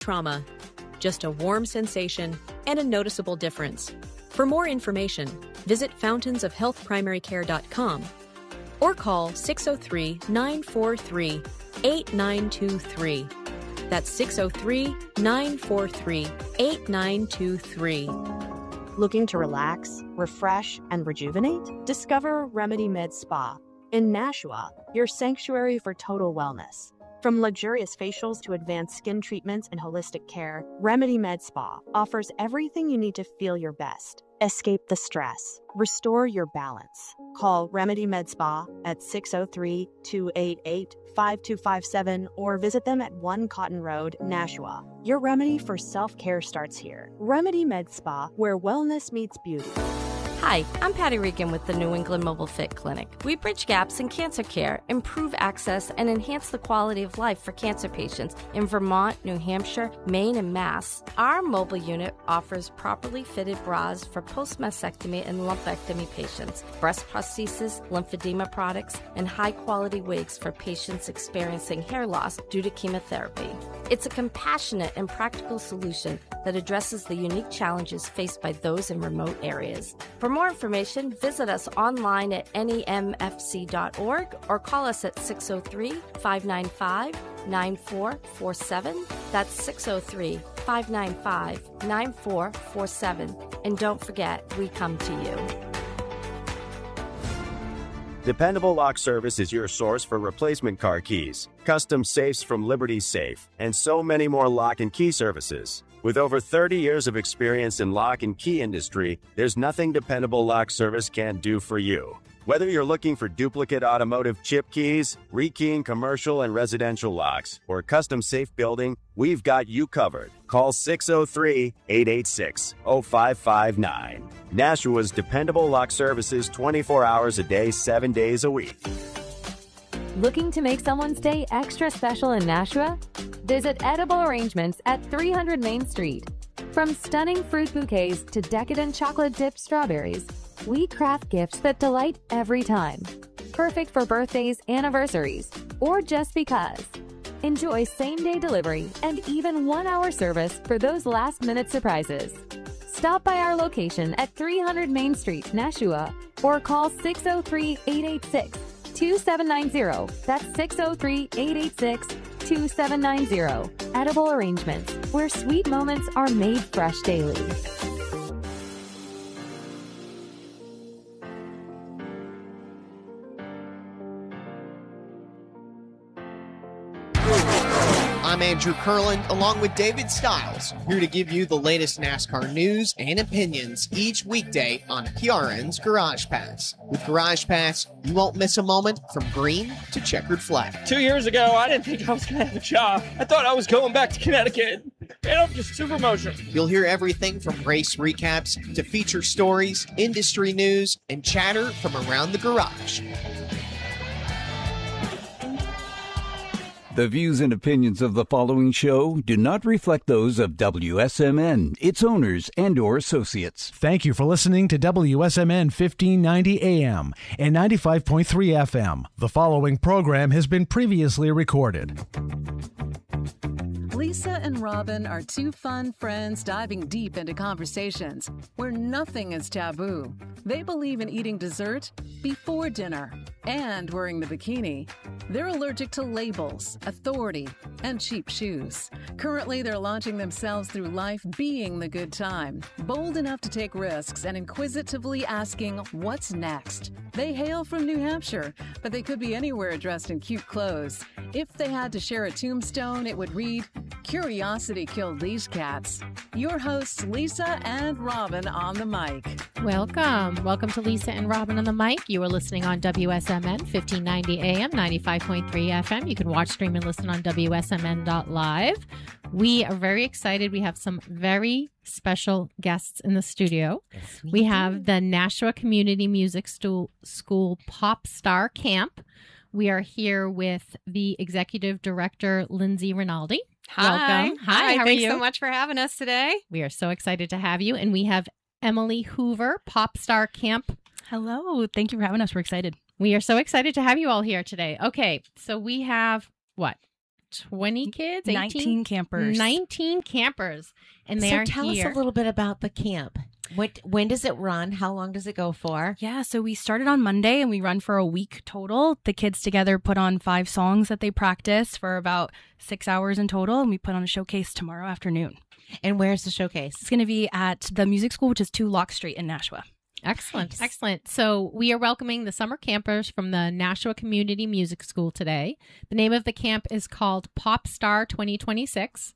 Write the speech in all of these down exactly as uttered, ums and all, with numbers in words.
trauma. Just a warm sensation and a noticeable difference. For more information, visit fountains of health primary care dot com or call six oh three, nine four three, eight nine two three. That's six oh three, nine four three, eight nine two three. Looking to relax, refresh, and rejuvenate? Discover Remedy Med Spa in Nashua, your sanctuary for total wellness. From luxurious facials to advanced skin treatments and holistic care, Remedy Med Spa offers everything you need to feel your best. Escape the stress. Restore your balance. Call Remedy Med Spa at six oh three, two eight eight, five two five seven or visit them at one Cotton Road, Nashua. Your remedy for self-care starts here. Remedy Med Spa, where wellness meets beauty. Hi, I'm Patty Regan with the New England Mobile Fit Clinic. We bridge gaps in cancer care, improve access, and enhance the quality of life for cancer patients in Vermont, New Hampshire, Maine, and Mass. Our mobile unit offers properly fitted bras for post-mastectomy and lumpectomy patients, breast prosthesis, lymphedema products, and high-quality wigs for patients experiencing hair loss due to chemotherapy. It's a compassionate and practical solution that addresses the unique challenges faced by those in remote areas. For more information, visit us online at N E M F C dot org or call us at six oh three, five nine five, nine four four seven. That's six oh three, five nine five, nine four four seven. And don't forget, we come to you. Dependable Lock Service is your source for replacement car keys, custom safes from Liberty Safe, and so many more lock and key services. With over thirty years of experience in lock and key industry, there's nothing Dependable Lock Service can't do for you. Whether you're looking for duplicate automotive chip keys, rekeying commercial and residential locks, or custom safe building, we've got you covered. Call six oh three, eight eight six, oh five five nine. Nashua's Dependable Lock Services twenty-four hours a day, seven days a week. Looking to make someone's day extra special in Nashua? Visit Edible Arrangements at three hundred Main Street. From stunning fruit bouquets to decadent chocolate-dipped strawberries, we craft gifts that delight every time. Perfect for birthdays, anniversaries, or just because. Enjoy same-day delivery and even one-hour service for those last-minute surprises. Stop by our location at three hundred Main Street, Nashua, or call six oh three, eight eight six, two seven nine zero. That's six oh three, eight eight six, two seven nine zero. Edible Arrangements, where sweet moments are made fresh daily. I'm Andrew Kurland, along with David Stiles, here to give you the latest NASCAR news and opinions each weekday on P R N's Garage Pass. With Garage Pass, you won't miss a moment from green to checkered flag. Two years ago, I didn't think I was going to have a job. I thought I was going back to Connecticut. And I'm just super emotional. You'll hear everything from race recaps to feature stories, industry news, and chatter from around the garage. The views and opinions of the following show do not reflect those of W S M N, its owners, and or associates. Thank you for listening to W S M N fifteen ninety A M and ninety-five point three F M. The following program has been previously recorded. Lisa and Robin are two fun friends diving deep into conversations where nothing is taboo. They believe in eating dessert before dinner and wearing the bikini. They're allergic to labels, authority, and cheap shoes. Currently, they're launching themselves through life being the good time, bold enough to take risks and inquisitively asking, what's next? They hail from New Hampshire, but they could be anywhere dressed in cute clothes. If they had to share a tombstone, it would read, Curiosity killed these cats. Your hosts, Lisa and Robin on the mic. Welcome. Welcome to Lisa and Robin on the mic. You are listening on W S M N fifteen ninety A M, ninety-five point three F M. You can watch, stream, and listen on W S M N dot live. We are very excited. We have some very special guests in the studio. Yes, we we have the Nashua Community Music Stu- School Pop Star Camp. We are here with the Executive Director, Lindsay Rinaldi. Hi. Welcome. Hi, Hi. how Thanks are you? so much for having us today. We are so excited to have you. And we have Emily Hoover, Pop Star Camp. Hello. Thank you for having us. We're excited. We are so excited to have you all here today. Okay, so we have, what, twenty kids, eighteen? nineteen campers. nineteen campers. And they so are tell here. us a little bit about the camp. What, when does it run? How long does it go for? Yeah, so we started on Monday and we run for a week total. The kids together put on five songs that they practice for about six hours in total, and we put on a showcase tomorrow afternoon. And where's the showcase? It's going to be at the music school, which is two Locke Street in Nashua. Excellent. Nice. Excellent. So we are welcoming the summer campers from the Nashua Community Music School today. The name of the camp is called Pop Star twenty twenty-six.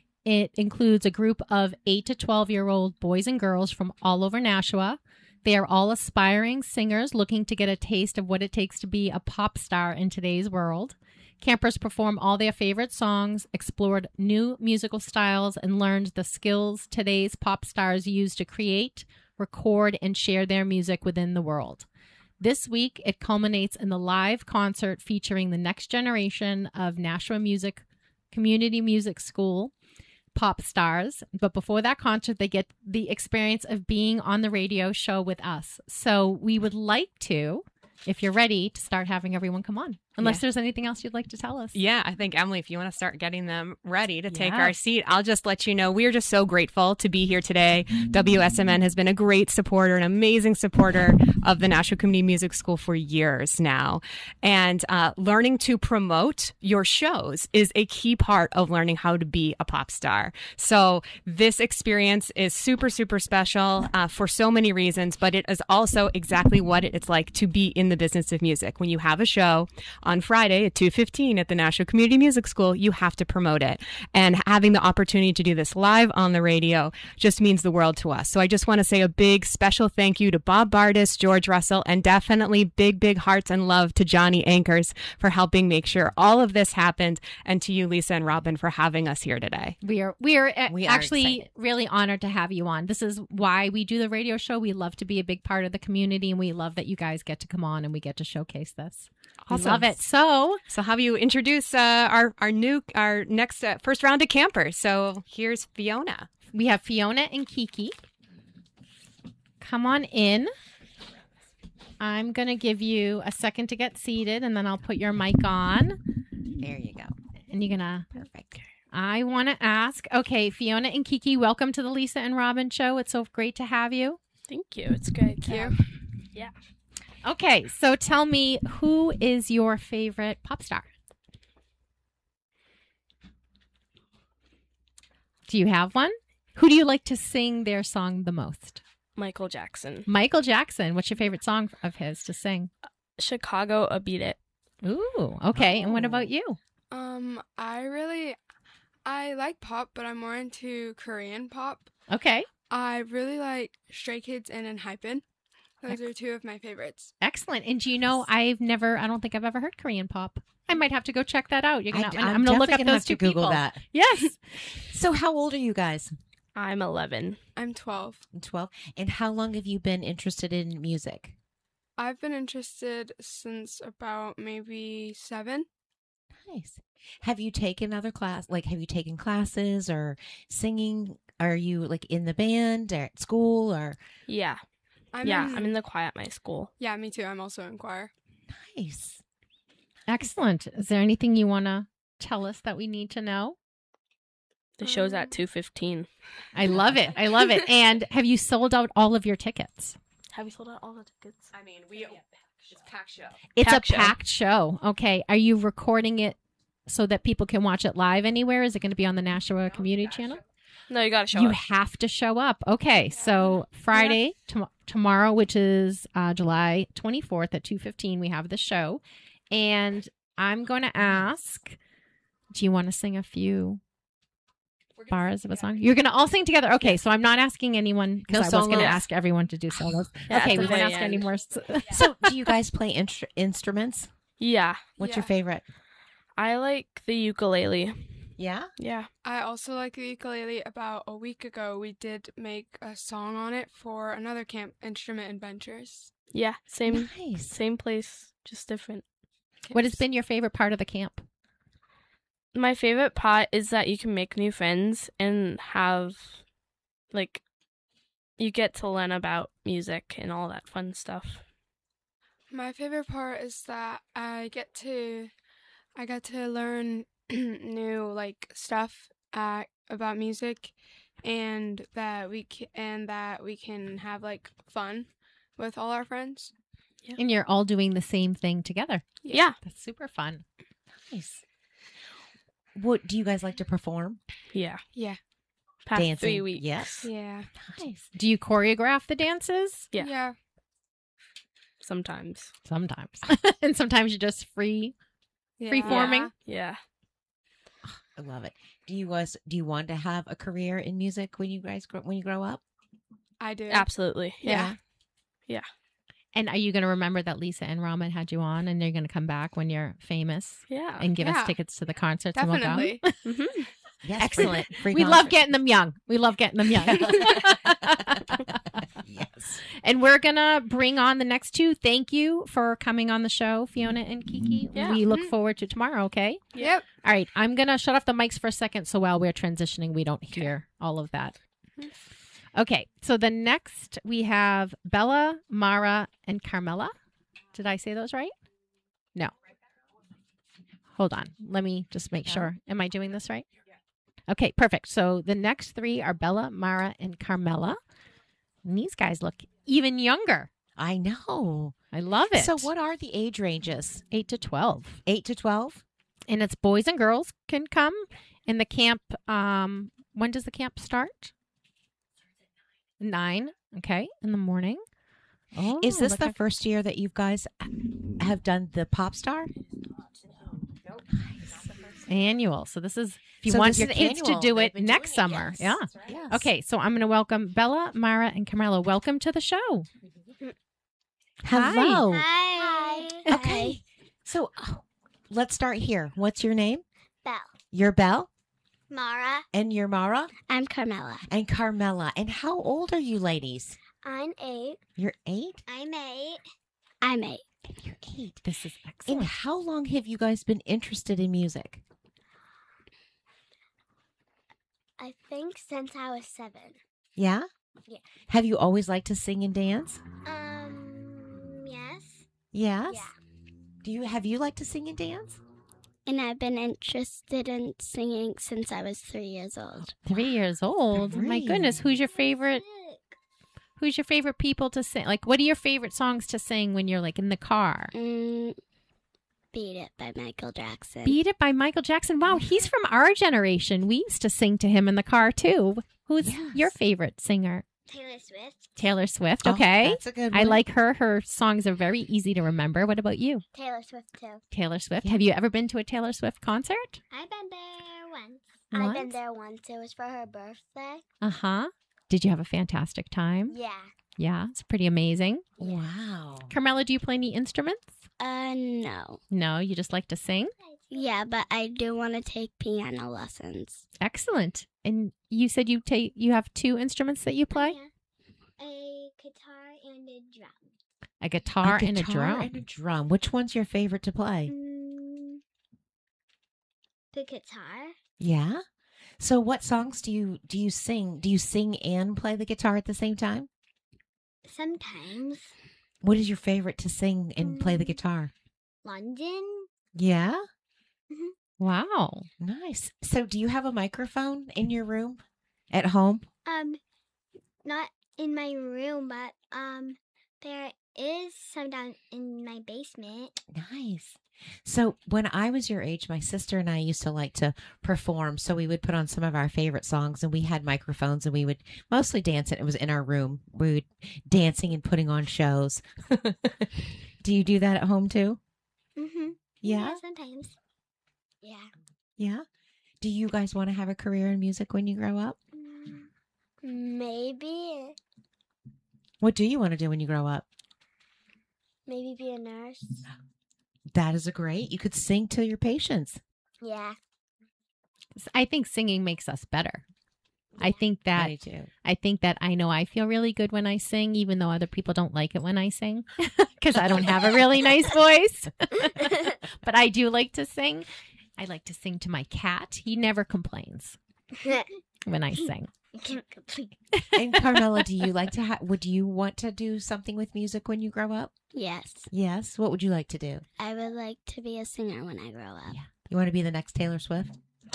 It includes a group of eight to twelve-year-old boys and girls from all over Nashua. They are all aspiring singers looking to get a taste of what it takes to be a pop star in today's world. Campers perform all their favorite songs, explored new musical styles, and learned the skills today's pop stars use to create, record, and share their music within the world. This week, it culminates in the live concert featuring the next generation of Nashua Music Community Music School pop stars. But before that concert, they get the experience of being on the radio show with us. So we would like to, if you're ready, to start having everyone come on. Unless yeah. there's anything else you'd like to tell us. Yeah, I think, Emily, if you want to start getting them ready to take Yeah. our seat, I'll just let you know we are just so grateful to be here today. W S M N has been a great supporter, an amazing supporter of the Nashua Community Music School for years now. And uh, learning to promote your shows is a key part of learning how to be a pop star. So this experience is super, super special uh, for so many reasons, but it is also exactly what it's like to be in the business of music. When you have a show on Friday at two fifteen at the Nashua Community Music School, you have to promote it. And having the opportunity to do this live on the radio just means the world to us. So I just want to say a big special thank you to Bob Bardis, George Russell, and definitely big, big hearts and love to Johnny Anchors for helping make sure all of this happened, and to you, Lisa and Robin, for having us here today. We are we are, uh, We are actually excited. really honored to have you on. This is why we do the radio show. We love to be a big part of the community, and we love that you guys get to come on and we get to showcase this. Awesome. We love it. So, So how do you introduce uh, our our new our next uh, first round of campers? So here's Fiona. we have Fiona and Kiki. Come on in. I'm going to give you a second to get seated, and then I'll put your mic on. There you go. And you're going to... Perfect. I want to ask, okay, Fiona and Kiki, welcome to the Lisa and Robin Show. It's so great to have you. Thank you. It's great. Thank you. Yeah. Okay, so tell me, who is your favorite pop star? Do you have one? Who do you like to sing their song the most? Michael Jackson. Michael Jackson. What's your favorite song of his to sing? Chicago, a Beat It. Ooh, okay. And what about you? Um, I really, I like pop, but I'm more into Korean pop. Okay. I really like Stray Kids and Enhypen. Those are two of my favorites. Excellent. And do you know, I've never, I don't think I've ever heard Korean pop. I might have to go check that out. You're gonna, I, I'm, I'm going to look up definitely gonna those have two to Google people. that. Yes. So how old are you guys? I'm eleven. I'm twelve. twelve. And how long have you been interested in music? I've been interested since about maybe seven. Nice. Have you taken other class? Like, have you taken classes or singing? Are you like in the band or at school or? Yeah. I'm yeah, in- I'm in the choir at my school. Yeah, me too. I'm also in choir. Nice. Excellent. Is there anything you want to tell us that we need to know? The show's at two fifteen. I love it. I love it. And have you sold out all of your tickets? Have you sold out all the tickets? I mean, we it's packed show. It's Packed a show. packed show. Okay. Are you recording it so that people can watch it live anywhere? Is it going to be on the Nashua Community Channel? No, you got to show You up. have to show up. Okay. So Friday, tom- tomorrow, which is uh, July twenty-fourth at two fifteen, we have the show. And I'm going to ask, do you want to sing a few bars of a song? You're going to all sing together. Okay. So I'm not asking anyone because No I was going to solos. ask everyone to do solos. Yeah, at okay. the We won't very ask any end. more. s- So do you guys play instru- instruments? Yeah. What's Yeah. your favorite? I like the ukulele. Yeah. Yeah. I also like the ukulele. About a week ago, we did make a song on it for another camp, Instrument Adventures. Yeah. Same Nice. same place, just different. What has been your favorite part of the camp? My favorite part is that you can make new friends and have, like, you get to learn about music and all that fun stuff. My favorite part is that I get to, I get to learn new like stuff uh, about music, and that we c- and that we can have like fun with all our friends. And you're all doing the same thing together. Yeah. That's super fun. Nice. What do you guys like to perform? Yeah. Yeah. Past Dancing. three weeks. Yes. Yeah. Nice. Do you choreograph the dances? Yeah. Yeah. Sometimes. Sometimes. And sometimes you're just free, Yeah. free forming. Yeah. I love it. Do you guys do you want to have a career in music when you guys grow, when you grow up? I do. Absolutely. Yeah. Yeah. And are you going to remember that Lisa and Ramen had you on, and they're going to come back when you're famous? Yeah. And give Yeah. us tickets to the concerts Definitely. and we'll go? Mm-hmm. Yes. Excellent. Free, free we concert. love getting them young. We love getting them young. Yes. And we're going to bring on the next two. Thank you for coming on the show, Fiona and Kiki. Yeah. We look Mhm. forward to tomorrow, okay? Yep. All right. I'm going to shut off the mics for a second so while we're transitioning, we don't hear all of that. Okay. So the next we have Bella, Mara, and Carmela. Did I say those right? No. Hold on. Let me just make sure. Am I doing this right? Okay, perfect. So the next three are Bella, Mara, and Carmela. And these guys look even younger. I know. I love it. So what are the age ranges? eight to twelve. eight to twelve? And it's boys and girls can come. And the camp, um, when does the camp start? Nine. Okay, in the morning. Oh, Is this look the at- first year that you guys have done the pop star? annual? So this is if you So want this your is kids annual. to do They've it been next doing it, summer. yes. Yeah. That's right. Yes. Okay, so I'm going to welcome Bella, Mara, and Carmela. Welcome to the show. Hello. Hi. Okay. So oh, let's start here. What's your name? Belle. You're Belle? Mara. And you're Mara? I'm Carmela. And Carmela. And how old are you ladies? I'm eight. You're eight? I'm eight. I'm eight. And you're eight. This is And excellent. how long have you guys been interested in music? I think since I was seven. Yeah? Yeah. Have you always liked to sing and dance? Um, yes. Yes? Yeah. Do you have you liked to sing and dance? And I've been interested in singing since I was three years old. Three years old. My Three. goodness, who's your favorite? Who's your favorite people to sing? Like, what are your favorite songs to sing when you're like in the car? Mm, Beat It by Michael Jackson. Beat It by Michael Jackson. Wow, he's from our generation. We used to sing to him in the car too. Who's Yes. your favorite singer? Taylor Swift. Taylor Swift. Oh, Okay. that's a good I one. like her. Her songs are very easy to remember. What about you? Taylor Swift too. Taylor Swift. Have you ever been to a Taylor Swift concert? I've been there once. I've been Once? there once. It was for her birthday. Uh huh. Did you have a fantastic time? Yeah. Yeah, it's pretty amazing. Wow. Carmela, do you play any instruments? Uh, no. No, you just like to sing? Yeah, but I do want to take piano lessons. Excellent. And you said you take you have two instruments that you play? Yeah. A guitar and a drum. A guitar, a and a guitar drum. and a drum. Which one's your favorite to play? Mm, the guitar. Yeah. So what songs do you do you sing? Do you sing and play the guitar at the same time? Sometimes. What is your favorite to sing and play the Mm. guitar? London. Yeah. Wow. Nice. So do you have a microphone in your room at home? Um, not in my room, but um, there is some down in my basement. Nice. So when I was your age, my sister and I used to like to perform. So we would put on some of our favorite songs and we had microphones and we would mostly dance it. It was in our room. We would dancing and putting on shows. Do you do that at home too? Mm-hmm. Yeah. sometimes. Yeah. Yeah. Do you guys want to have a career in music when you grow up? Maybe. What do you want to do when you grow up? Maybe be a nurse. That is a great. You could sing to your patients. Yeah. I think singing makes us better. I think that I do. I think that I know I feel really good when I sing, even though other people don't like it when I sing because I don't have a really nice voice. But I do like to sing. I like to sing to my cat. He never complains when I sing. And Carmela, do you like to ha- would you want to do something with music when you grow up? Yes. Yes. What would you like to do? I would like to be a singer when I grow up. Yeah. You want to be the next Taylor Swift?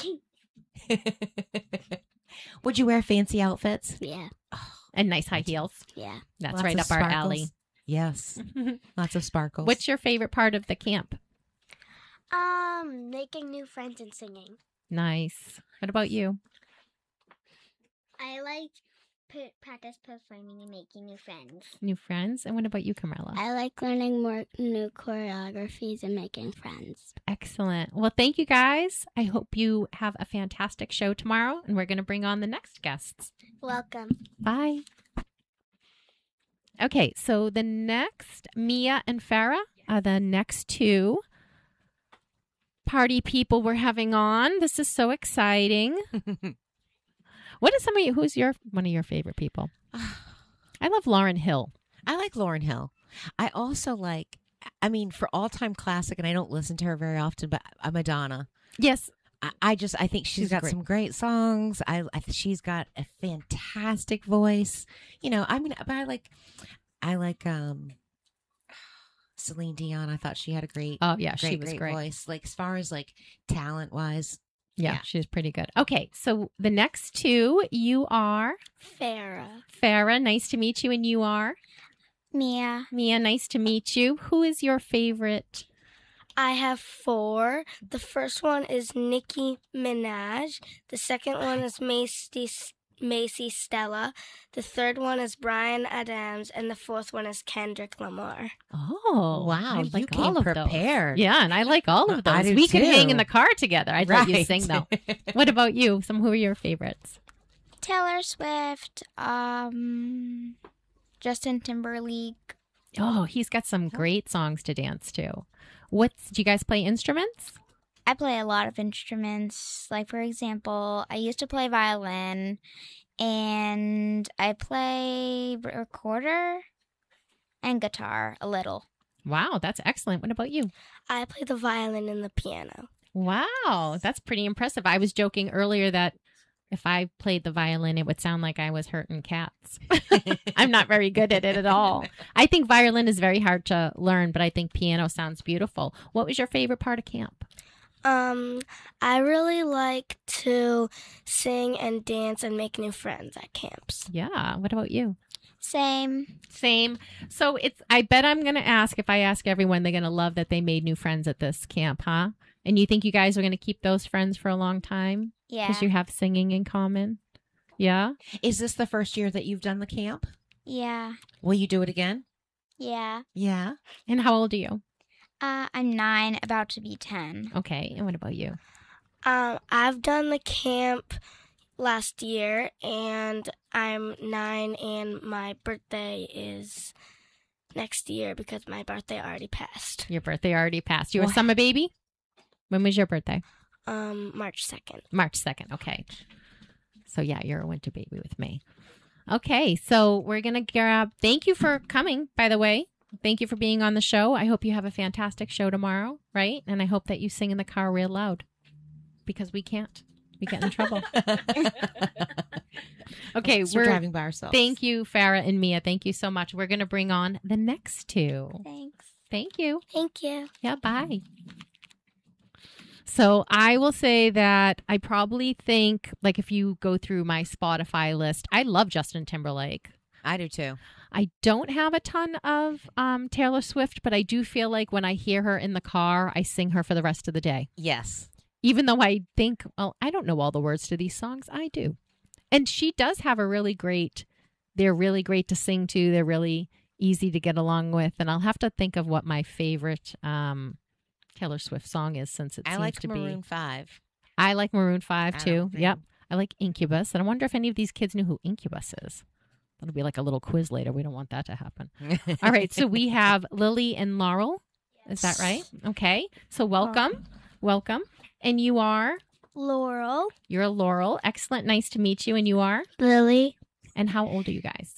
Would you wear fancy outfits? Yeah. And nice high heels? Yeah. That's Lots right of up our sparkles. alley. Yes. Lots of sparkles. What's your favorite part of the camp? Um, making new friends and singing. Nice. What about you? I like p- practice performing and making new friends. New friends? And what about you, Camarilla? I like learning more new choreographies and making friends. Excellent. Well, thank you guys. I hope you have a fantastic show tomorrow, and we're going to bring on the next guests. Welcome. Bye. Okay, so the next, Mia and Farah are the next two party people we're having on. This is so exciting. What is some of you, who's your one of your favorite people? I love Lauryn Hill. I like Lauryn Hill. I also like, I mean, for all-time classic, and I don't listen to her very often, but uh, Madonna. Yes. I, I just, I think she's She's got great. some great songs. I, I she's got a fantastic voice. You know, I mean, but I like, I like um, Celine Dion. I thought she had a great, Oh, yeah, great, she was great. voice. Like as far as like talent-wise. Yeah, Yeah. she's pretty good. Okay, so the next two, you are Farah. Farah. Nice to meet you. And you are Mia. Mia. Nice to meet you. Who is your favorite? I have four. The first one is Nicki Minaj. The second one is Macy, Macy Stella. The third one is Bryan Adams. And the fourth one is Kendrick Lamar. Oh, Wow, I you like came all of those. prepared. Yeah, and I like all of I those. do We could hang too. in the car together. I'd let you Right. sing though. What about you? Some who are your favorites? Taylor Swift. Um, Justin Timberlake. Oh, he's got some great songs to dance to. What's do you guys play instruments? I play a lot of instruments. Like, for example, I used to play violin, and I play recorder and guitar a little. Wow, that's excellent. What about you? I play the violin and the piano. Wow, that's pretty impressive. I was joking earlier that if I played the violin, it would sound like I was hurting cats. I'm not very good at it at all. I think violin is very hard to learn, but I think piano sounds beautiful. What was your favorite part of camp? Um, I really like to sing and dance and make new friends at camps. Yeah. What about you? Same. Same. So it's, I bet I'm going to ask, if I ask everyone, they're going to love that they made new friends at this camp, huh? And you think you guys are going to keep those friends for a long time? Yeah. Because you have singing in common? Yeah? Is this the first year that you've done the camp? Yeah. Will you do it again? Yeah. Yeah. And how old are you? Uh, I'm nine, about to be ten. Okay. And what about you? Um, I've done the camp last year, and I'm nine, and my birthday is next year because my birthday already passed. Your birthday already passed. You're a What? summer baby? When was your birthday? Um, March second. March second. Okay. So yeah, you're a winter baby with me. Okay. So we're going to grab, thank you for coming, by the way. Thank you for being on the show. I hope you have a fantastic show tomorrow, right? And I hope that you sing in the car real loud because we can't. We get in trouble. Okay. So we're driving by ourselves. Thank you, Farah and Mia. Thank you so much. We're going to bring on the next two. Thanks. Thank you. Thank you. Yeah, bye. So I will say that I probably think, like, if you go through my Spotify list, I love Justin Timberlake. I do too. I don't have a ton of um, Taylor Swift, but I do feel like when I hear her in the car, I sing her for the rest of the day. Yes. Even though I think, well, I don't know all the words to these songs. I do. And she does have a really great, they're really great to sing to. They're really easy to get along with. And I'll have to think of what my favorite um, Taylor Swift song is, since it I seems like to Maroon be. five. I like Maroon five I too. don't think- Yep. I like Incubus. And I wonder if any of these kids knew who Incubus is. That'll be like a little quiz later. We don't want that to happen. All right. So we have Lily and Laurel. Is that right? Okay. So welcome. Welcome. And you are? Laurel. You're a Laurel. Excellent. Nice to meet you. And you are? Lily. And how old are you guys?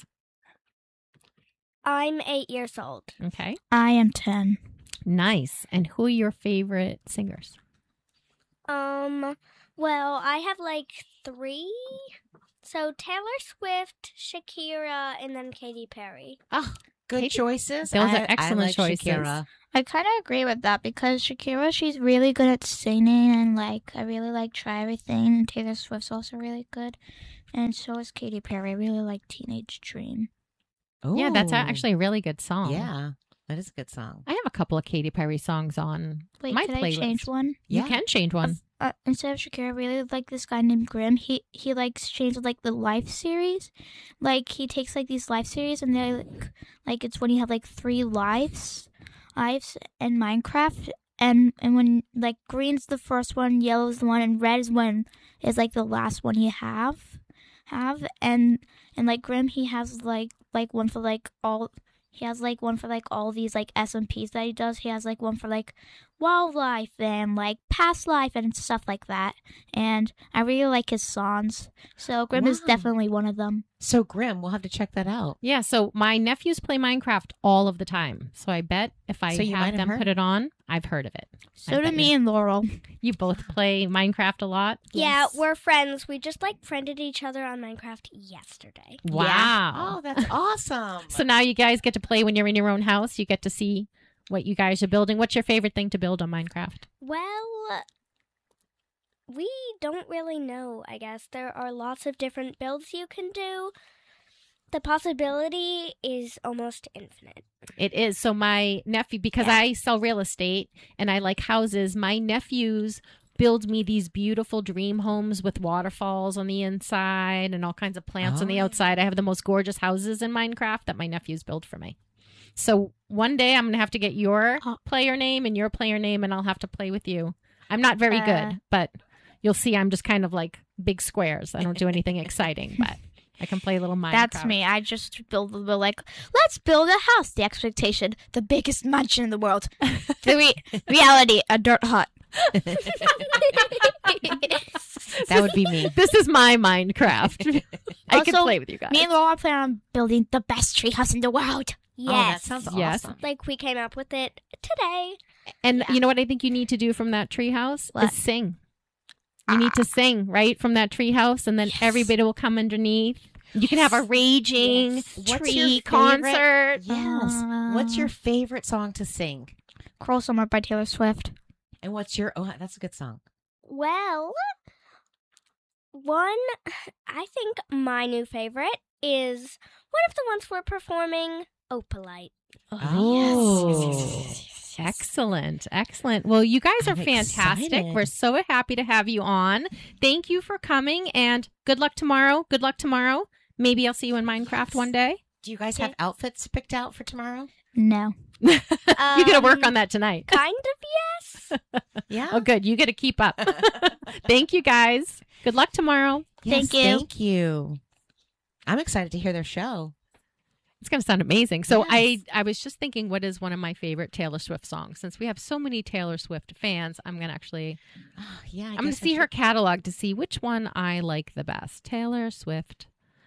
I'm eight years old. Okay. I am ten. Nice. And who are your favorite singers? Um, well, I have like three. So Taylor Swift, Shakira, and then Katy Perry. Oh, Good Katy- choices. Those I- are excellent I like choices. Shakira. I kind of agree with that because Shakira, she's really good at singing, and like I really like Try Everything. And Taylor Swift's also really good, and so is Katy Perry. I really like Teenage Dream. Yeah, that's a- Ooh. actually a really good song. Yeah, that is a good song. I have a couple of Katy Perry songs on Wait, my can playlist. I change one? You Yeah. can change one. Uh, instead of Shakira, I really like this guy named Grimm. He he likes changes like the Life series. Like he takes like these Life series, and they like like it's when you have like three lives, lives in Minecraft, and and when like green's the first one, yellow's the one, and red is when is like the last one you have have, and and like Grimm he has like like one for like all. He has like one for like all these like S M Ps that he does. He has like one for like wildlife and like past life and stuff like that. And I really like his songs. So Grimm is Wow. definitely one of them. So Grimm, we'll have to check that out. Yeah, so my nephews play Minecraft all of the time. So I bet if I So you might have have them heard put it on, I've heard of it. So I do bet me you. and Laurel. You both play Minecraft a lot? Yeah, we're friends. We just like friended each other on Minecraft yesterday. Wow. Oh, that's awesome. So now you guys get to play when you're in your own house. You get to see what you guys are building. What's your favorite thing to build on Minecraft? Well, we don't really know, I guess. There are lots of different builds you can do. The possibility is almost infinite. It is. So my nephew, because Yeah. I sell real estate and I like houses, my nephews build me these beautiful dream homes with waterfalls on the inside and all kinds of plants on Oh, the yeah. outside. I have the most gorgeous houses in Minecraft that my nephews build for me. So one day I'm going to have to get your player name and your player name, and I'll have to play with you. I'm not very Uh. good, but you'll see I'm just kind of like big squares. I don't do anything exciting, but I can play a little Minecraft. That's me. I just build the like, let's build a house. The expectation, the biggest mansion in the world. The re- reality, a dirt hut. That would be me. This is my Minecraft. I can Also, play with you guys. Me and Laurel plan on building the best treehouse in the world. Yes. Oh, that sounds Yes. awesome. Like we came up with it today. And you know what I think you need to do from that treehouse What? is sing. You need to sing right from that treehouse, and then everybody will come underneath. You can have a raging What's your tree favorite- concert. Yes. Uh, What's your favorite song to sing? Cruel Summer by Taylor Swift. And what's your? Oh, that's a good song. Well, one, I think my new favorite is one of the ones we're performing, Opalite. Oh, Excellent. Excellent. Well, you guys are I'm fantastic. excited. We're so happy to have you on. Thank you for coming, and good luck tomorrow. Good luck tomorrow. Maybe I'll see you in Minecraft one day. Do you guys have outfits picked out for tomorrow? No. you got to work Um, on that tonight. Kind of, yes. Yeah. Oh, good. You got to keep up. Thank you, guys. Good luck tomorrow. Yes, Thank you. Thank you. I'm excited to hear their show. It's going to sound amazing. So Yes. I, I was just thinking, what is one of my favorite Taylor Swift songs? Since we have so many Taylor Swift fans, I'm going to actually, Oh, yeah. I I'm going guess to I see her should- catalog to see which one I like the best. Taylor Swift.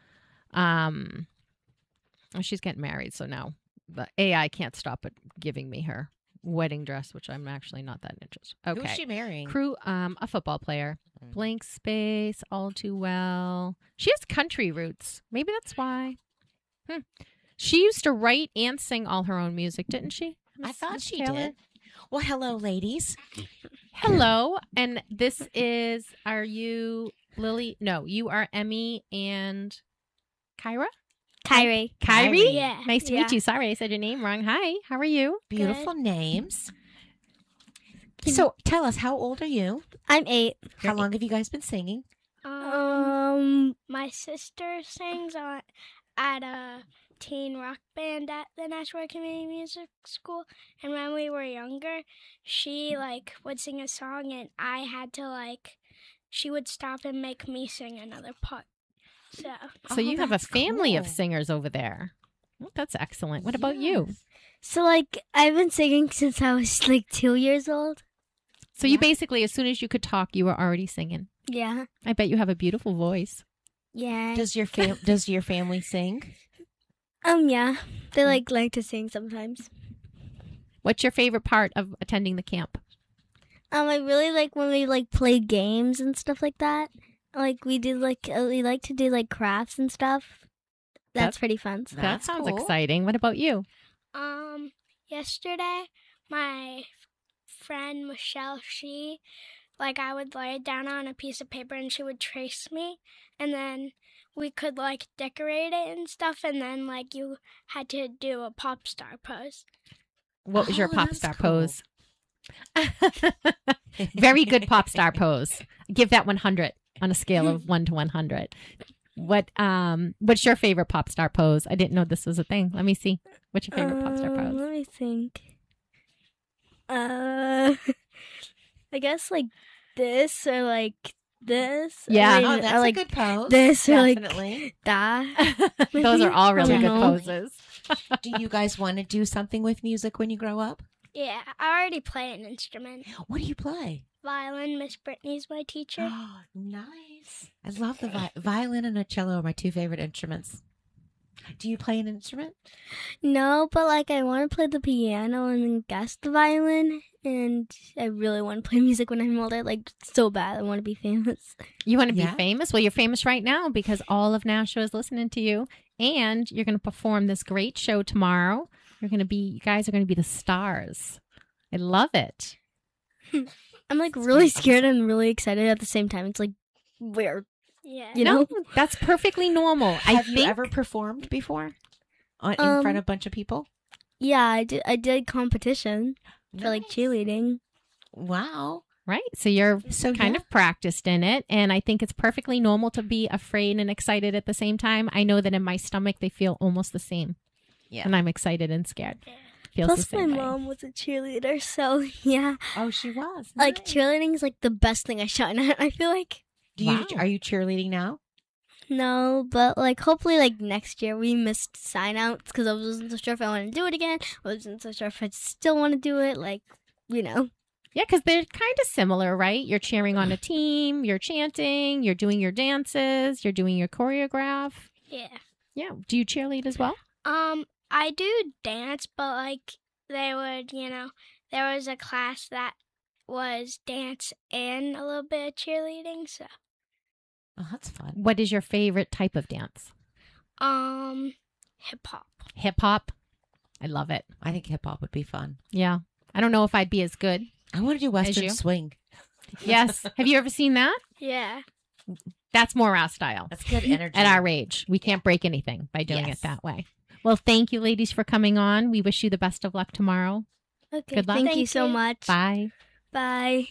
Um, oh, she's getting married, so now the A I can't stop it giving me her wedding dress, which I'm actually not that interested. Okay. Who's she marrying? Crew, um, a football player. Mm. Blank Space, All Too Well. She has country roots. Maybe that's why. Hmm. She used to write and sing all her own music, didn't she? I Miss- thought Miss she Taylor? did. Well, hello, ladies. Hello, and this is. Are you Lily? No, you are Emmy and Kyra. Kyrie. Kyrie. Kyrie. Yeah. Nice to yeah. meet you. Sorry, I said your name wrong. Hi. How are you? Beautiful names. So tell us, how old are you? I'm eight. How long have you guys been singing? Um, my sister sings on at a teen rock band at the Nashua Community Music School, and when we were younger, she like would sing a song, and I had to like, she would stop and make me sing another part. So, So Oh, you have a that's family of cool. singers over there. Well, that's excellent. What about you? so like I've been singing since I was like two years old. So you basically, as soon as you could talk, you were already singing. Yeah. I bet you have a beautiful voice. Yeah. Does your fam- does your family sing? Um. Yeah. They like like to sing sometimes. What's your favorite part of attending the camp? Um, I really like when we like play games and stuff like that. Like we do like uh, we like to do like crafts and stuff. that's, That's- pretty fun. That That's sounds cool. exciting. What about you? Um, yesterday, my friend Michelle, she, like, I would lay it down on a piece of paper and she would trace me, and then we could, like, decorate it and stuff, and then, like, you had to do a pop star pose. What was your Oh, pop that's star cool. pose? Very good pop star pose. Give that one hundred on a scale of one to one hundred. What um what's your favorite pop star pose? I didn't know this was a thing. Let me see. What's your favorite pop star Uh, pose? Let me think. Uh, I guess like this or like this. Yeah. or, Oh, like- that's or, a like good pose. This or Definitely. like that. Those are all really I good don't know. poses. Do you guys want to do something with music when you grow up? Yeah, I already play an instrument. What do you play? Violin. Miss Brittany's my teacher. Nice. I love the vi- violin and a cello are my two favorite instruments. Do you play an instrument? No, but like I want to play the piano and then guess the violin, and I really want to play music when I'm older. Like so bad, I want to be famous. You want to be Yeah. famous? Well, you're famous right now because all of Nashua is listening to you, and you're going to perform this great show tomorrow. You're going to be, you guys are going to be the stars. I love it. I'm like really scared and really excited at the same time. It's like weird. Yeah. You know? No, that's perfectly normal. I Have you think ever performed before on, in Um, front of a bunch of people? Yeah, I did. I did competition for like cheerleading. Wow. Right. So you're So, kind yeah. of practiced in it. And I think it's perfectly normal to be afraid and excited at the same time. I know that in my stomach, they feel almost the same. Yeah. And I'm excited and scared. Feels Plus, the my same way. mom was a cheerleader, so yeah. Oh, she was. Like cheerleading is like the best thing I shine at. I feel like. Do you are you cheerleading now? No, but like hopefully like next year we missed sign outs because I wasn't so sure if I want to do it again. I wasn't so sure if I still want to do it. Like, you know. Yeah, because they're kind of similar, right? You're cheering on a team, you're chanting, you're doing your dances, you're doing your choreograph. Yeah. Yeah. Do you cheerlead as well? Um, I do dance, but like they would, you know, there was a class that was dance and a little bit of cheerleading, so Oh, that's fun. What is your favorite type of dance? um hip hop. Hip hop. I love it. I think hip hop would be fun. Yeah. I don't know if I'd be as good. I want to do as Western you. swing. Yes. Have you ever seen that? Yeah. That's more our style. That's good energy. At our age, we can't break anything by doing Yes. it that way. Well, thank you, ladies, for coming on. We wish you the best of luck tomorrow. Okay. Good luck. Thank, you Thank so you. much. Bye. Bye.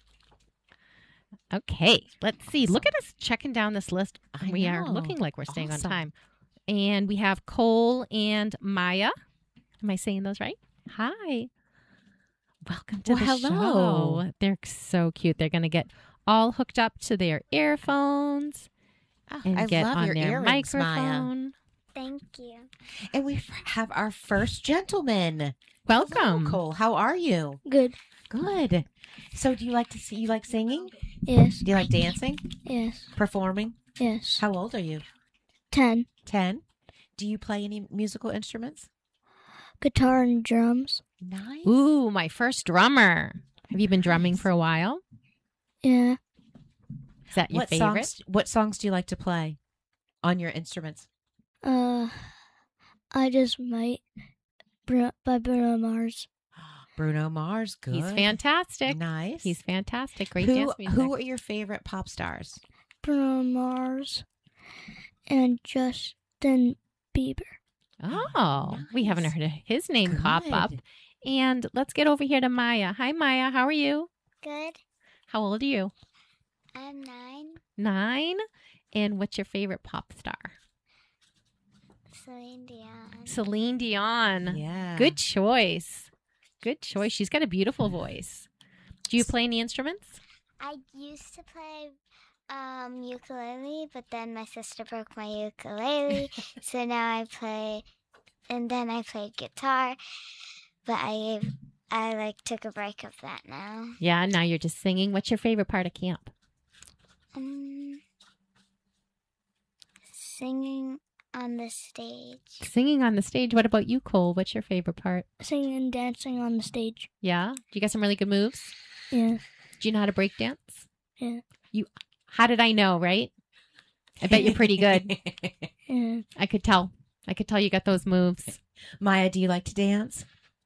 Okay, let's see. Look at us checking down this list. I we are know. looking like we're staying Awesome. on time. And we have Cole and Maya. Am I saying those right? Hi. Welcome to Well, the hello. show. They're so cute. They're going to get all hooked up to their earphones Oh, and I get love on your their earrings, Maya. microphone. Thank you. And we f- have our first gentleman. Welcome. Hello, Cole. How are you? Good. Good. So, do you like to see? You like singing? Yes. Do you like dancing? Yes. Performing? Yes. How old are you? Ten. Ten. Do you play any musical instruments? Guitar and drums. Nice. Ooh, my first drummer. Have you been drumming for a while? Yeah. Is that your what favorite? songs? What songs do you like to play on your instruments? Uh, I just might. Bru- by Bruno Mars. Bruno Mars. Good. He's fantastic. Nice. He's fantastic. Great who, dance music. Who are your favorite pop stars? Bruno Mars. And Justin Bieber. Oh, we haven't nice. heard his name pop up. Good. And let's get over here to Maya. Hi, Maya. How are you? Good. How old are you? I'm nine. Nine. And what's your favorite pop star? Celine Dion. Celine Dion. Yeah. Good choice. Good choice. She's got a beautiful voice. Do you play any instruments? I used to play um, ukulele, but then my sister broke my ukulele, so now I play, and then I played guitar, but I I like took a break of that now. Yeah, now you're just singing. What's your favorite part of camp? Um, singing on the stage. Singing on the stage. What about you, Cole? What's your favorite part? Singing and dancing on the stage. Yeah? Do you got some really good moves? Yeah. Do you know how to break dance? Yeah. You how did I know, right? I bet you're pretty good. Yeah. I could tell. I could tell you got those moves. Maya, do you like to dance?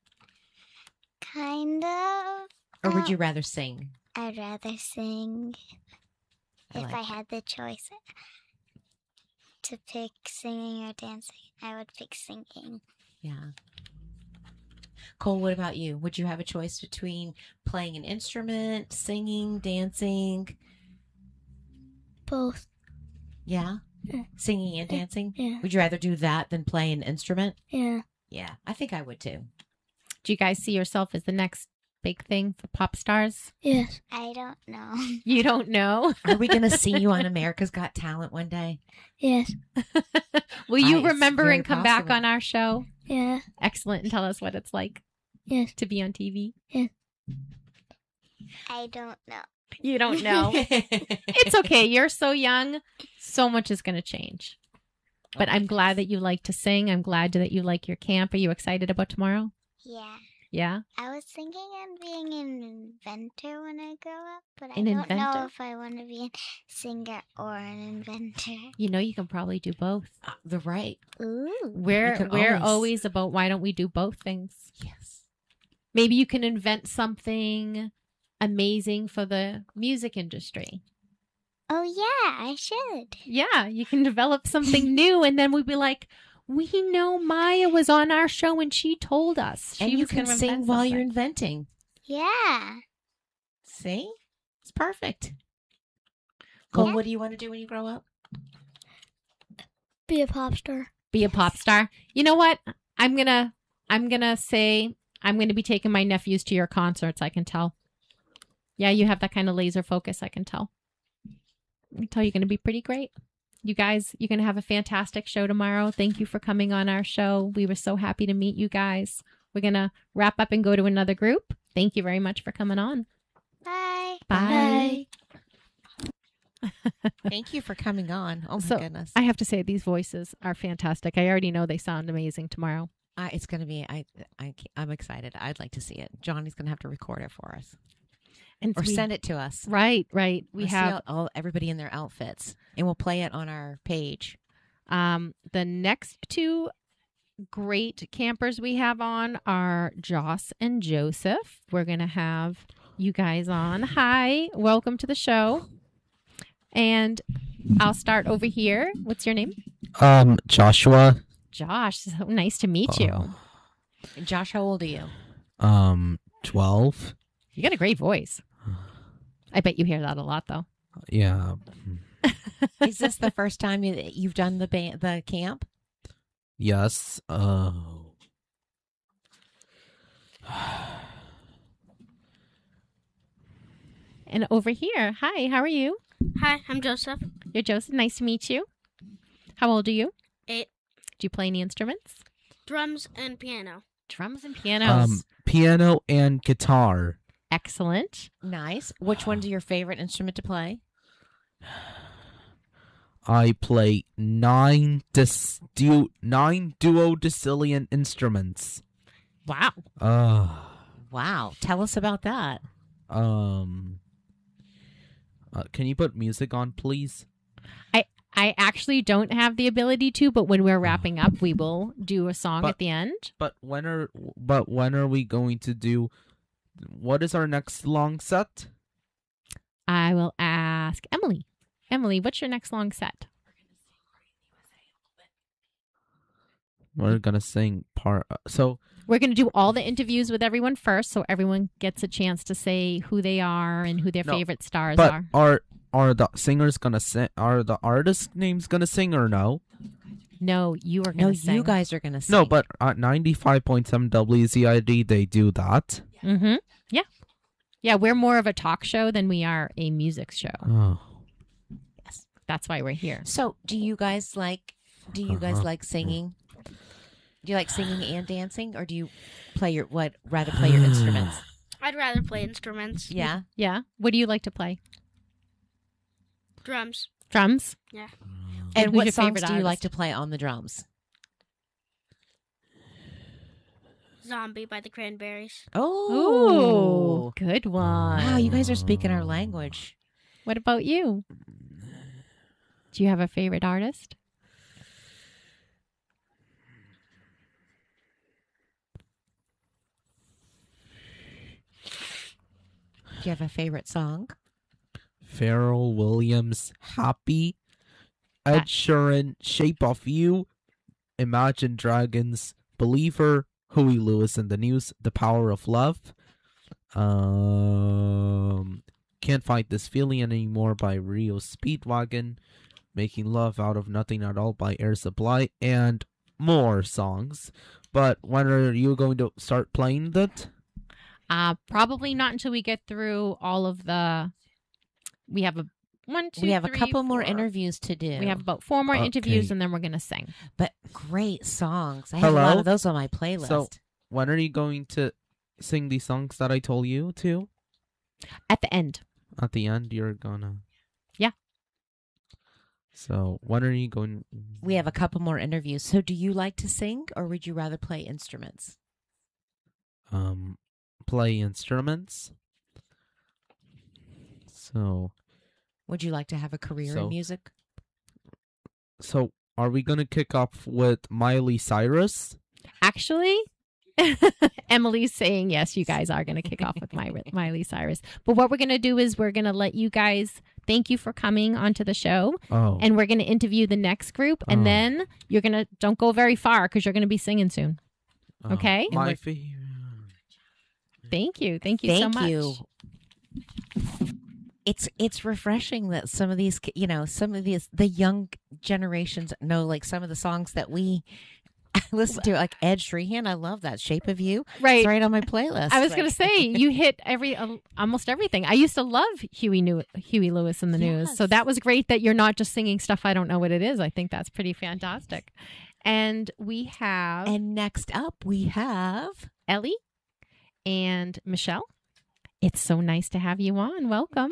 Kind of. Or would Uh, you rather sing? I'd rather sing. I If like I had the choice to pick singing or dancing, I would pick singing. Yeah. Cole, what about you? Would you have a choice between playing an instrument, singing, dancing? Both. Yeah? Yeah. Singing and dancing? Yeah. Would you rather do that than play an instrument? Yeah. Yeah, I think I would too. Do you guys see yourself as the next big thing for pop stars? Yes. I don't know. You don't know? Are we going to see you on America's Got Talent one day? Yes. Will you I- it's remember very and come back possible. on our show? Yeah. Excellent. And tell us what it's like Yes. to be on T V. Yes. I don't know. You don't know. It's okay. You're so young. So much is going to change. But I'm glad that you like to sing. I'm glad that you like your camp. Are you excited about tomorrow? Yeah. Yeah? I was thinking of being an inventor when I grow up, but I An don't inventor? know if I want to be a singer or an inventor. You know you can probably do both. Uh, the right. Ooh. We're You can we're always- always about why don't we do both things? Yes. Maybe you can invent something amazing for the music industry. Oh, yeah, I should. Yeah, you can develop something new, and then we'd be like, we know Maya was on our show and she told us. She And you was can gonna sing invent while you're something. inventing. Yeah. See? It's perfect. Cole, Yeah. what do you want to do when you grow up? Be a pop star. Be a pop star. You know what? I'm gonna I'm gonna say I'm gonna be taking my nephews to your concerts. I can tell. Yeah, you have that kind of laser focus. I can tell. I can tell you're gonna be pretty great. You guys, you're gonna have a fantastic show tomorrow. Thank you for coming on our show. We were so happy to meet you guys. We're gonna wrap up and go to another group. Thank you very much for coming on. Bye. Bye. Thank you for coming on. Oh, my So, goodness. I have to say these voices are fantastic. I already know they sound amazing tomorrow. Uh, it's going to be, I, I, I'm excited. I'd like to see it. Johnny's going to have to record it for us. And or we- send it to us. Right, right. We We'll see have all, all everybody in their outfits, and we'll play it on our page. Um, the next two great campers we have on are Joss and Joseph. We're going to have you guys on. Hi, welcome to the show. And I'll start over here. What's your name? Um, Joshua. Josh. So nice to meet you. And Josh, how old are you? Um, twelve. You got a great voice. I bet you hear that a lot, though. Yeah. Is this the first time you, you've done the ba- the camp? Yes. Oh. And over here, hi, how are you? Hi, I'm Joseph. You're Joseph. Nice to meet you. How old are you? Eight. Do you play any instruments? Drums and piano. Drums and pianos. Um, piano and guitar. Excellent. Nice. Which one's your favorite instrument to play? I play nine dis- du- nine duodecillion instruments. Wow. Uh, Wow. Tell us about that. um. Uh, can you put music on, please? I I actually don't have the ability to, but when we're wrapping up, we will do a song But- at the end. But when are but when are we going to do? What is our next long set? I will ask Emily. Emily, what's your next long set? We're gonna sing part. uh, So We're going to do all the interviews with everyone first, so everyone gets a chance to say who they are and who their No, favorite stars but are. are are the singers gonna sing? Are the artist names gonna sing or no? No, you are No, going to sing. you guys are going to sing. No, but at ninety-five point seven W Z I D they do that. Mm-hmm. Yeah. Yeah, we're more of a talk show than we are a music show. Oh. Yes. That's why we're here. So, do you guys like? Do you guys Uh-huh. like singing? Do you like singing and dancing, or do you play your what? Rather play your instruments? I'd rather play instruments. Yeah. Yeah. What do you like to play? Drums. Drums? Yeah. And who's what your songs favorite do you like artist? to play on the drums? Zombie by the Cranberries. Oh, Ooh, good one. wow! You guys are speaking our language. What about you? Do you have a favorite artist? Do you have a favorite song? Pharrell Williams, Happy. Ed Sheeran, Shape of You. Imagine Dragons, Believer. Huey Lewis and the News, The Power of Love. Um, Can't Fight This Feeling Anymore by Rio Speedwagon. Making Love Out of Nothing at All by Air Supply. And more songs. But when are you going to start playing that? Uh, probably not until we get through all of the. We have a one, two, we have three, a couple more four. interviews to do. We have about four more Okay. interviews, and then we're gonna sing. But great songs. I have Hello? a lot of those on my playlist. So, when are you going to sing the songs that I told you to? At the end. At the end, you're gonna. Yeah. So, when are you going? We have a couple more interviews. So do you like to sing, or would you rather play instruments? Um, play instruments. So, Would you like to have a career So- in music? so are we gonna kick off with Miley Cyrus? Actually, Emily's saying yes. You guys are gonna kick off with my Miley Cyrus. But what we're gonna do is we're gonna let you guys. Thank you for coming onto the show. Oh. And we're gonna interview the next group, and Oh. then you're gonna don't go very far because you're gonna be singing soon. Oh, Okay. My favorite. Thank you. Thank you so Thank much. you. It's it's refreshing that some of these, ki- you know, some of these the young generations know like some of the songs that we listen to, like Ed Sheeran. I love that Shape of You. Right, it's right on my playlist. I was Like- going to say you hit every uh, almost everything. I used to love Huey New- Huey Lewis in the News, so that was great that you're not just singing stuff I don't know what it is. I think that's pretty fantastic. And we have and next up we have Ellie and Michelle. It's so nice to have you on. Welcome.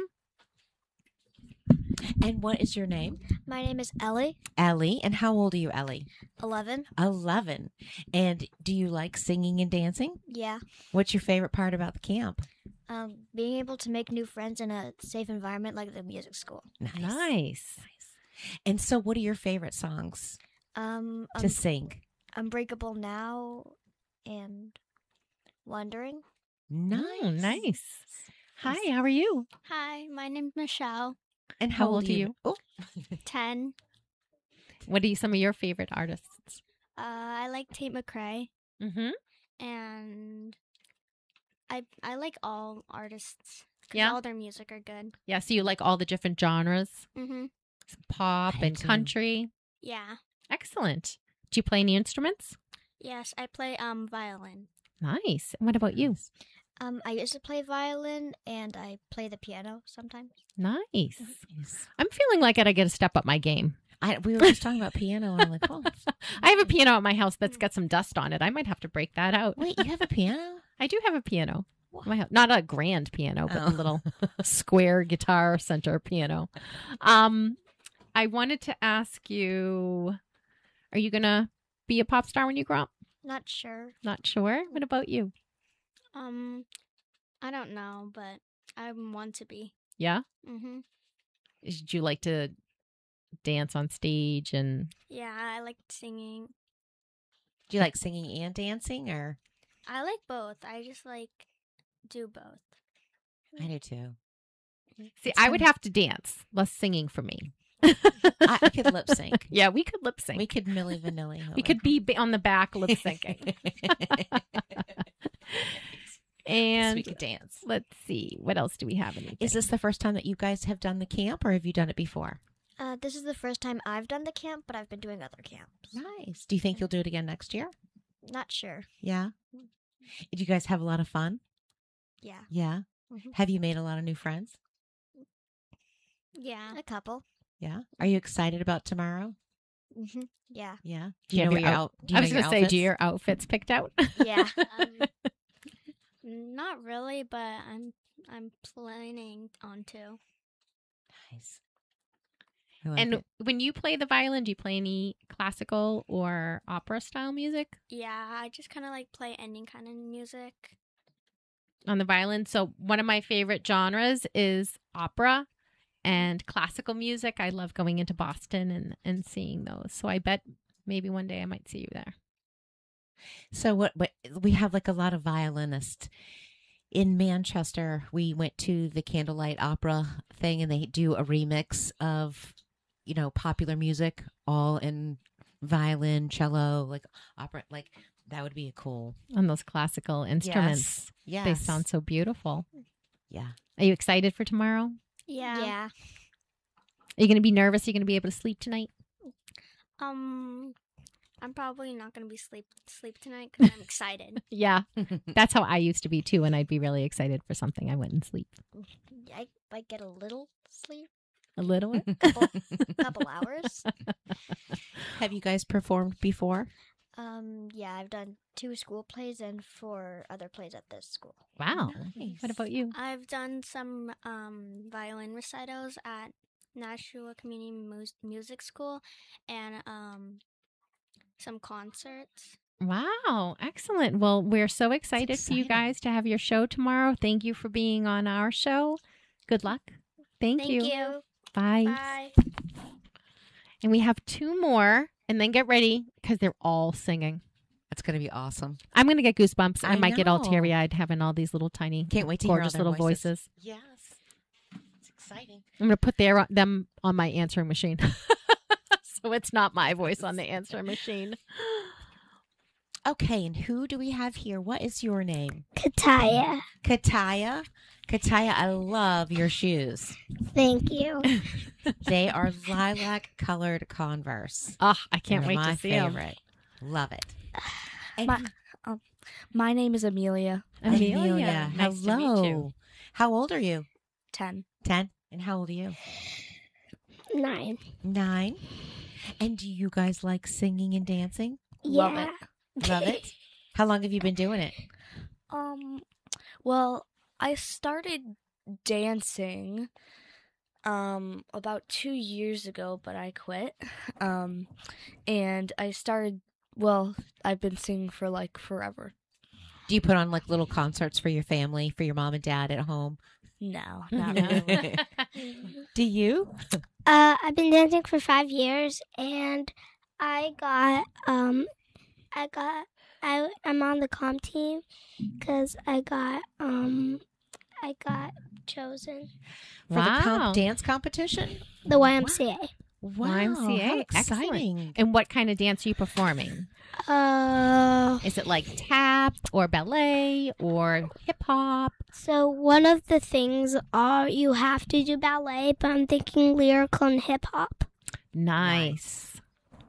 And what is your name? My name is Ellie, Ellie. And how old are you, Ellie? eleven. Eleven. And do you like singing and dancing? Yeah. What's your favorite part about the camp? Um, being able to make new friends in a safe environment like the music school. Nice. Nice. And so, what are your favorite songs Um, to um, sing? Unbreakable Now and Wondering. Nice. Oh, nice. Hi, how are you? Hi, my name's Michelle. And How old are you? Oh. ten. What are you, some of your favorite artists? Uh, I like Tate McRae. Mm-hmm. And I I like all artists. 'Cause Yeah? all their music are good. Yeah, so you like all the different genres? Mm-hmm. Pop I and do. country. Yeah. Excellent. Do you play any instruments? Yes, I play um violin. Nice. And what about you? Um, I used to play violin and I play the piano sometimes. Nice. I'm feeling like I gotta get to step up my game. I, we were just talking about piano. And I'm like, oh, I have a piano at my house that's got some dust on it. I might have to break that out. wait, you have a piano? I do have a piano. at my house. Not a grand piano, but Oh. a little square guitar center piano. Um, I wanted to ask you, are you gonna be a pop star when you grow up? Not sure. Not sure. What about you? Um, I don't know, but I want to be. Yeah? Mm-hmm. Did you like to dance on stage and Yeah, I like singing. Do you like singing and dancing, or? I like both. I just like do both. I do too. see? I would have to dance, less singing for me. I, I could lip sync. Yeah, we could lip sync. We could Milli Vanilli. We could be ba- on the back lip syncing. And we could dance. Let's see, what else do we have? Anything? Is this the first time that you guys have done the camp, or have you done it before? Uh, this is the first time I've done the camp, but I've been doing other camps. Nice. Do you think you'll do it again next year? Not sure. Yeah. Did you guys have a lot of fun? Yeah. Yeah. Mhm. Have you made a lot of new friends? Yeah. A couple. Yeah. Are you excited about tomorrow? Mm-hmm. Yeah. Yeah. Do Do you have know where your your out- out? Do you I know was your gonna say, outfits? do your outfits picked out? Yeah. Um, not really, but I'm I'm planning on to. Nice. I like And it. when you play the violin, do you play any classical or opera style music Yeah, I just kind of like play any kind of music. on the violin? So one of my favorite genres is opera and classical music. I love going into Boston and, and seeing those. So I bet maybe one day I might see you there. So what? What we have like a lot of violinists in Manchester, we went to the Candlelight Opera thing, and they do a remix of, you know, popular music, all in violin, cello, like opera. Like that would be a cool. And those classical instruments. Yes. They Yes. sound so beautiful. Yeah. Are you excited for tomorrow? Yeah. Yeah. Are you going to be nervous? Are you going to be able to sleep tonight? Um, I'm probably not gonna be sleep sleep tonight because I'm excited. Yeah. That's how I used to be too. When I'd be really excited for something, I wouldn't sleep. I might get a little sleep, A little? couple, couple hours. Have you guys performed before? Um, yeah, I've done two school plays and four other plays at this school. Wow. Nice. What about you? I've done some um violin recitals at Nashua Community Mus- Music School and um some concerts. Wow. Excellent. Well, we're so excited for you guys to have your show tomorrow. Thank you for being on our show. Good luck. Thank, Thank you. you. Bye. Bye. And we have two more, and then get ready because they're all singing. That's going to be awesome. I'm going to get goosebumps. I, I might get all know. teary-eyed having all these little tiny, Can't wait to hear all gorgeous their little voices. voices. Yes. It's exciting. I'm going to put their, them on my answering machine. So it's not my voice on the answering machine. Okay, and who do we have here? What is your name? Kataya. Kataya. Kataya, I love your shoes. Thank you. They are lilac colored Converse. Oh, I can't They're wait my to see 'em. favorite. Love it. And My, um, my name is Amelia. Amelia, nice to meet hello. you. How old are you? Ten. Ten. And how old are you? Nine. Nine. And do you guys like singing and dancing? Love Yeah. it. Love it. How long have you been doing it? Um, well, I started dancing um about two years ago, but I quit. Um, and I started. Well, I've been singing for like forever. Do you put on like little concerts for your family, for your mom and dad at home? No, not really. Do you? Uh, I've been dancing for five years, and I got um, I got I I'm on the comm team because I got um, I got chosen For the Wow. comp- dance competition? the Y M C A. Wow, Y M C A. how Excellent. exciting. And what kind of dance are you performing? Uh, Is it like tap or ballet or hip hop? so one of the things are you have to do ballet, but I'm thinking lyrical and hip hop. Nice.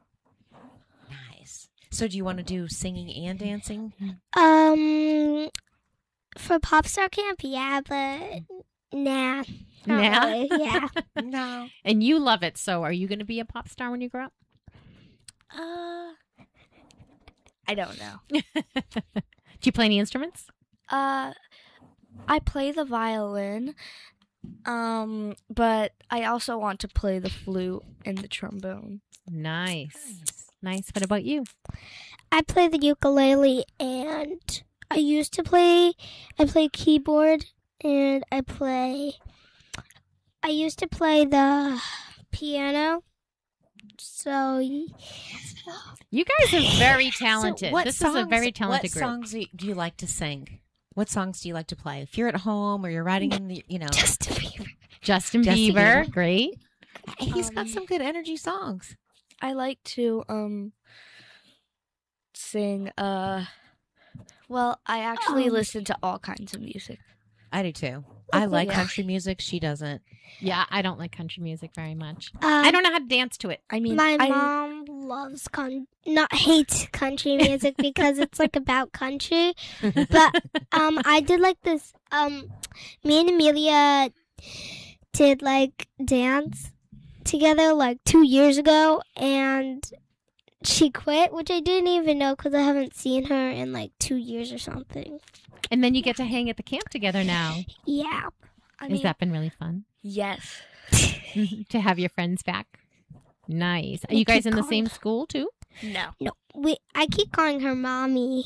Nice. So do you want to do singing and dancing? Um, for pop star camp, yeah, but nah, not Nah? really, yeah. No. And you love it. So are you going to be a pop star when you grow up? Uh, I don't know. Do you play any instruments? Uh, I play the violin. Um, but I also want to play the flute and the trombone. Nice. Nice. What about you? I play the ukulele, and I used to play. I play keyboard, and I play. I used to play the piano. So, You guys are very talented. So what this songs, is a very talented what group. songs do you, do you like to sing? What songs do you like to play? If you're at home or you're riding in the, you know. Justin Bieber. Justin, Justin Bieber, Bieber. great. He's got Um, some good energy songs. I like to um sing. Uh, well, I actually Um, listen to all kinds of music. I do too. I like Yeah. country music. She doesn't. Yeah, I don't like country music very much. Um, I don't know how to dance to it. I mean, My I, mom loves con not hates country music because it's like about country. But um I did like this um me and Amelia did like dance together like two years ago, and she quit, which I didn't even know because I haven't seen her in like two years or something. And then you get to hang at the camp together now. Yeah. I Has mean, that been really fun yes. to have your friends back? Nice. Are We you guys keep in the calling same school too? No. No, we I keep calling her mommy.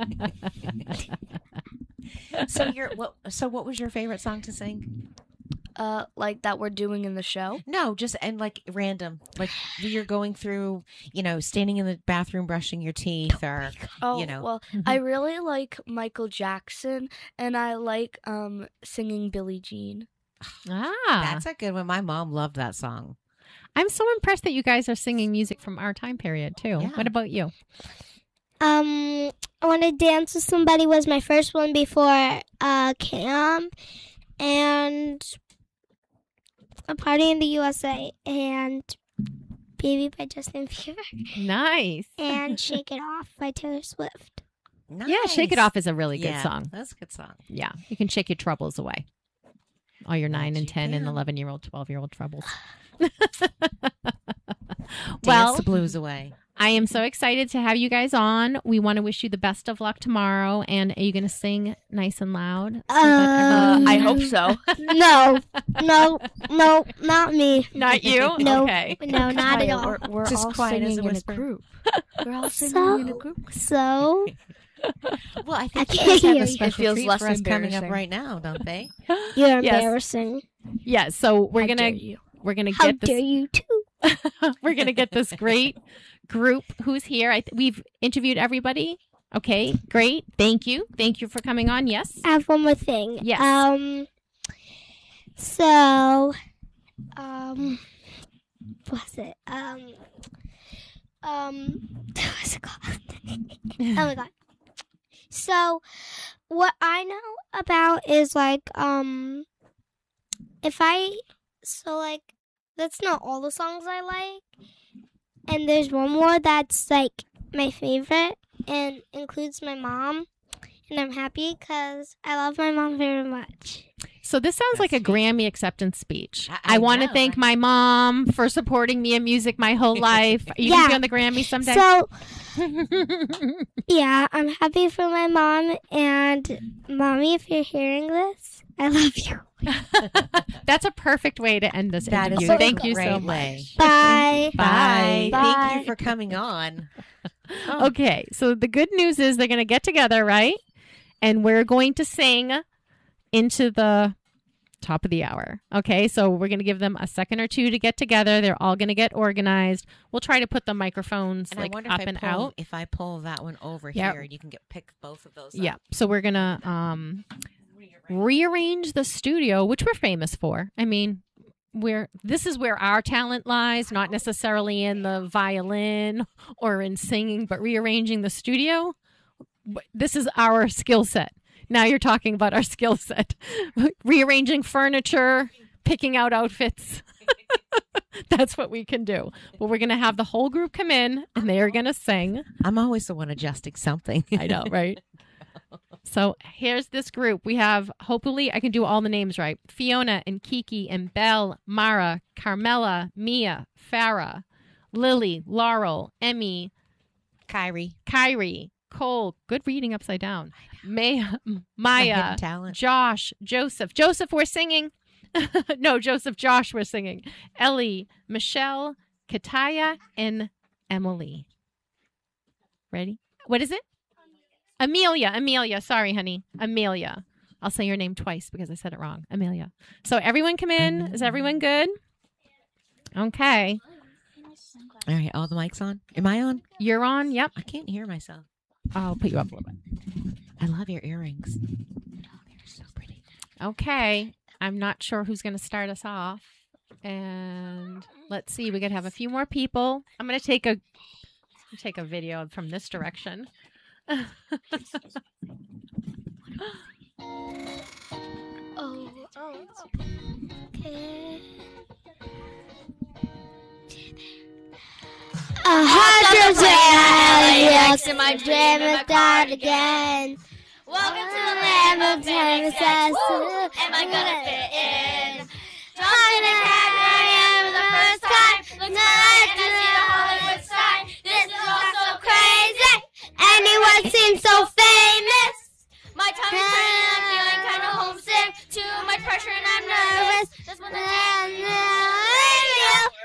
So your what? So what was your favorite song to sing? Uh, like that we're doing in the show? No, just and like random, like you're going through, you know, standing in the bathroom brushing your teeth, or Oh, you know. well, I really like Michael Jackson, and I like um singing Billie Jean. Ah, That's a good one. My mom loved that song. I'm so impressed that you guys are singing music from our time period too. What about you? Um, I want to dance with somebody was my first one before uh camp, and A Party in the U S A, and Baby by Justin Bieber. Nice. And Shake It Off by Taylor Swift. Yeah, Shake It Off is a really good Yeah, song. that's a good song. Yeah, you can shake your troubles away. All your nine and ten and can. eleven year old, twelve year old troubles. Dance the blues away. I am so excited to have you guys on. We want to wish you the best of luck tomorrow. And are you going to sing nice and loud? so that everyone- I hope so. No, no, no, not me. Not you? No, Okay. no, not at all. We're, we're Just all quiet as singing a in a whisper. group. We're all singing So, in a group. so Well, I I think you can't guys have hear a you. special It feels treat less for us coming up embarrassing. right now, don't they? you're Yes. embarrassing. Yeah, so we're How gonna dare you. we're gonna How get this dare you too? we're gonna get this great group who's here. I th- we've interviewed everybody. Okay, great. Thank you. Thank you for coming on. Yes. I have one more thing. Yes. Um. So, um, what's it? Um, um, what's it called? Oh my god. So, what I know about is like, um, if I, so like, that's not all the songs I like, and there's one more that's like my favorite and includes my mom. And I'm happy because I love my mom very much. So this sounds like a Grammy acceptance speech. I, I want to know, thank my mom for supporting me in music my whole life. Are you Yeah. gonna be on the Grammy someday? So, yeah, I'm happy for my mom. And, Mommy, if you're hearing this, I love you. That's a perfect way to end this That interview. is a Thank you great so way. much. Bye. Bye. Thank you for coming on. Oh. Okay, so the good news is they're going to get together, right? And we're going to sing into the top of the hour. Okay, so we're going to give them a second or two to get together. They're all going to get organized. We'll try to put the microphones And like I wonder up if I and pull, out. if I pull that one over Yep. here, you can get pick both of those. Yeah, up. so we're going to um, rearrange the studio, which we're famous for. I mean, we're this is where our talent lies, not necessarily in the violin or in singing, but rearranging the studio. This is our skill set. Now you're talking about our skill set. Rearranging furniture, picking out outfits. That's what we can do. But we're going to have the whole group come in and they are going to sing. I'm always the one adjusting something. I know, right? So here's this group. We have, hopefully, I can do all the names right. Fiona and Kiki and Belle, Mara, Carmela, Mia, Farah, Lily, Laurel, Emmy, Kyrie, Kyrie, Cole. Good reading upside down. May, Maya, hidden talent. Josh, Joseph. Joseph, we're singing. No, Joseph, Josh, we're singing. Ellie, Michelle, Kataya, and Emily. Ready? What is it? Amelia, Amelia. Sorry, honey. Amelia. I'll say your name twice because I said it wrong. Amelia. So everyone come in. Is everyone good? Okay. All right, all the mics on. Am I on? You're on. Yep. I can't hear myself. I'll put you up a little bit. I love your earrings. They're so pretty. Okay. I'm not sure who's going to start us off. And let's see. We got to have a few more people. I'm going to take a take a video from this direction. Oh, oh, okay. A hundred times in my dream is died again. Welcome to the land of time. Am I gonna fit